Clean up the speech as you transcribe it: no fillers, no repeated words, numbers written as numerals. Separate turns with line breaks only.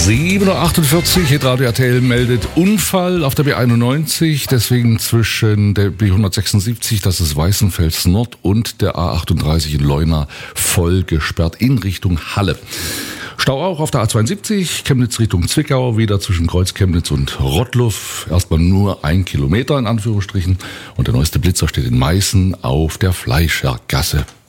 7:48 Uhr, Hitradio RTL meldet Unfall auf der B91, deswegen zwischen der B176, das ist Weißenfels Nord, und der A38 in Leuna voll gesperrt in Richtung Halle. Stau auch auf der A72, Chemnitz Richtung Zwickau, wieder zwischen Kreuz Chemnitz und Rottluff. Erstmal nur 1 Kilometer in Anführungsstrichen. Und der neueste Blitzer steht in Meißen auf der Fleischergasse.